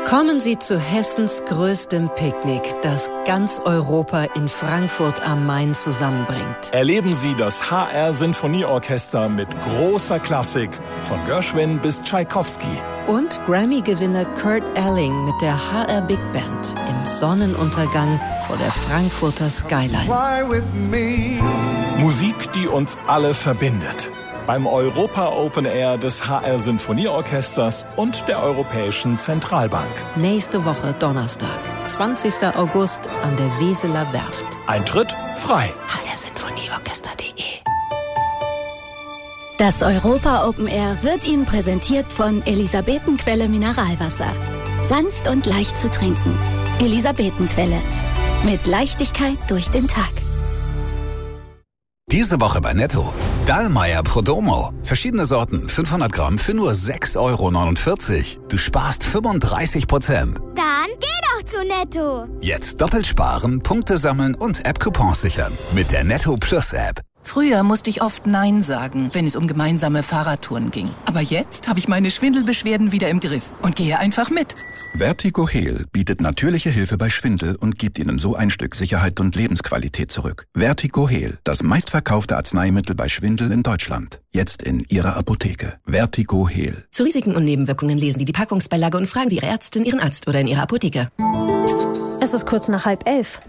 Kommen Sie zu Hessens größtem Picknick, das ganz Europa in Frankfurt am Main zusammenbringt. Erleben Sie das HR-Sinfonieorchester mit großer Klassik, von Gershwin bis Tschaikowski. Und Grammy-Gewinner Kurt Elling mit der HR Big Band im Sonnenuntergang vor der Frankfurter Skyline. Musik, die uns alle verbindet. Beim Europa Open Air des HR Sinfonieorchesters und der Europäischen Zentralbank. Nächste Woche Donnerstag, 20. August an der Weseler Werft. Eintritt frei. hrsinfonieorchester.de. Das Europa Open Air wird Ihnen präsentiert von Elisabetenquelle Mineralwasser. Sanft und leicht zu trinken. Elisabetenquelle. Mit Leichtigkeit durch den Tag. Diese Woche bei Netto. Dallmayr Prodomo. Verschiedene Sorten, 500 Gramm für nur 6,49 €. Du sparst 35%. Dann geh doch zu Netto. Jetzt doppelt sparen, Punkte sammeln und App-Coupons sichern. Mit der Netto Plus App. Früher musste ich oft Nein sagen, wenn es um gemeinsame Fahrradtouren ging. Aber jetzt habe ich meine Schwindelbeschwerden wieder im Griff und gehe einfach mit. Vertigo Heal bietet natürliche Hilfe bei Schwindel und gibt Ihnen so ein Stück Sicherheit und Lebensqualität zurück. Vertigo Heal, das meistverkaufte Arzneimittel bei Schwindel in Deutschland. Jetzt in Ihrer Apotheke. Vertigo Heal. Zu Risiken und Nebenwirkungen lesen Sie die Packungsbeilage und fragen Sie Ihre Ärztin, Ihren Arzt oder in Ihrer Apotheke. Es ist kurz nach 10:30.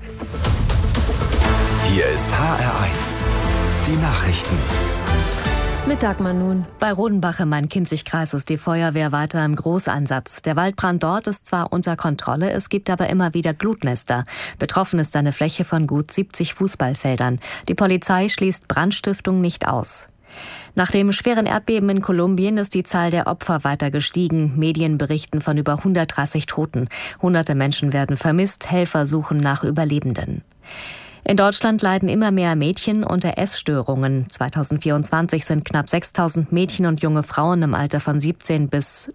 Hier ist HR1. Die Nachrichten. Mit Dagmar nun. Bei Rodenbach im Main-Kinzig-Kreis ist die Feuerwehr weiter im Großeinsatz. Der Waldbrand dort ist zwar unter Kontrolle, es gibt aber immer wieder Glutnester. Betroffen ist eine Fläche von gut 70 Fußballfeldern. Die Polizei schließt Brandstiftung nicht aus. Nach dem schweren Erdbeben in Kolumbien ist die Zahl der Opfer weiter gestiegen. Medien berichten von über 130 Toten. Hunderte Menschen werden vermisst, Helfer suchen nach Überlebenden. In Deutschland leiden immer mehr Mädchen unter Essstörungen. 2024 sind knapp 6.000 Mädchen und junge Frauen im Alter von 10 bis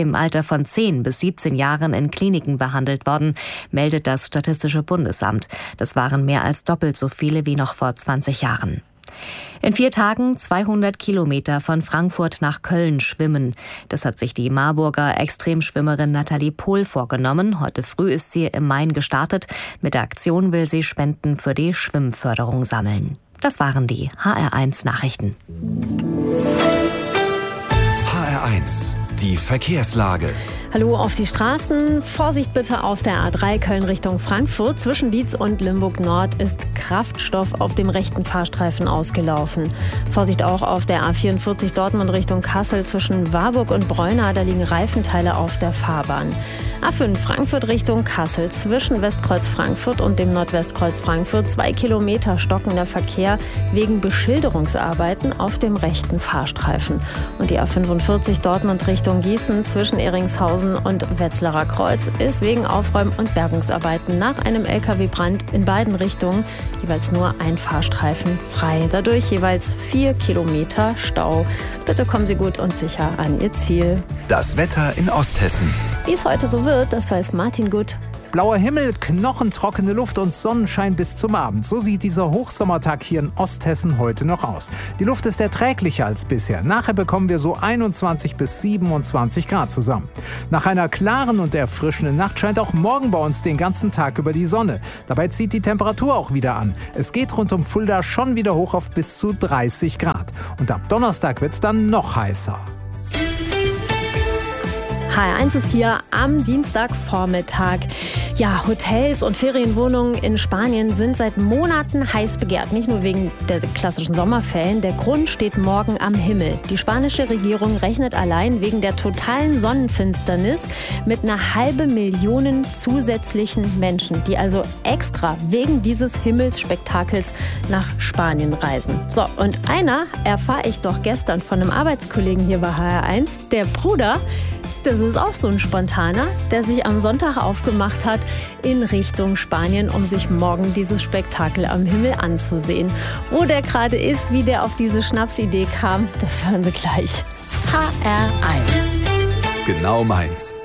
17 Jahren in Kliniken behandelt worden, meldet das Statistische Bundesamt. Das waren mehr als doppelt so viele wie noch vor 20 Jahren. In 4 Tagen 200 Kilometer von Frankfurt nach Köln schwimmen. Das hat sich die Marburger Extremschwimmerin Nathalie Pohl vorgenommen. Heute früh ist sie im Main gestartet. Mit der Aktion will sie Spenden für die Schwimmförderung sammeln. Das waren die HR1 Nachrichten. HR1, die Verkehrslage. Hallo auf die Straßen. Vorsicht bitte auf der A3 Köln Richtung Frankfurt. Zwischen Dietz und Limburg Nord ist Kraftstoff auf dem rechten Fahrstreifen ausgelaufen. Vorsicht auch auf der A44 Dortmund Richtung Kassel zwischen Warburg und Breuna. Da liegen Reifenteile auf der Fahrbahn. A5 Frankfurt Richtung Kassel zwischen Westkreuz Frankfurt und dem Nordwestkreuz Frankfurt 2 Kilometer stockender Verkehr wegen Beschilderungsarbeiten auf dem rechten Fahrstreifen. Und die A45 Dortmund Richtung Gießen zwischen Eringshausen und Wetzlarer Kreuz ist wegen Aufräum- und Bergungsarbeiten nach einem LKW-Brand in beiden Richtungen jeweils nur ein Fahrstreifen frei. Dadurch jeweils 4 Kilometer Stau. Bitte kommen Sie gut und sicher an Ihr Ziel. Das Wetter in Osthessen. Wie es heute so wird, das weiß Martin Gut. Blauer Himmel, knochentrockene Luft und Sonnenschein bis zum Abend. So sieht dieser Hochsommertag hier in Osthessen heute noch aus. Die Luft ist erträglicher als bisher. Nachher bekommen wir so 21 bis 27 Grad zusammen. Nach einer klaren und erfrischenden Nacht scheint auch morgen bei uns den ganzen Tag über die Sonne. Dabei zieht die Temperatur auch wieder an. Es geht rund um Fulda schon wieder hoch auf bis zu 30 Grad. Und ab Donnerstag wird es dann noch heißer. HR1 ist hier am Dienstagvormittag. Ja, Hotels und Ferienwohnungen in Spanien sind seit Monaten heiß begehrt. Nicht nur wegen der klassischen Sommerferien. Der Grund steht morgen am Himmel. Die spanische Regierung rechnet allein wegen der totalen Sonnenfinsternis mit 500.000 zusätzlichen Menschen, die also extra wegen dieses Himmelsspektakels nach Spanien reisen. So, und einer erfahre ich doch gestern von einem Arbeitskollegen hier bei HR1. Der Bruder, das ist auch so ein Spontaner, der sich am Sonntag aufgemacht hat in Richtung Spanien, um sich morgen dieses Spektakel am Himmel anzusehen. Wo der gerade ist, wie der auf diese Schnapsidee kam, das hören Sie gleich. HR1. Genau meins.